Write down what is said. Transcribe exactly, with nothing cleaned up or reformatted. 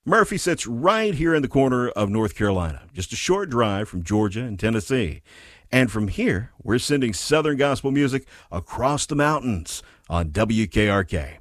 Murphy sits right here in the corner of North Carolina, just a short drive from Georgia and Tennessee. And from here, we're sending Southern gospel music across the mountains on W K R K.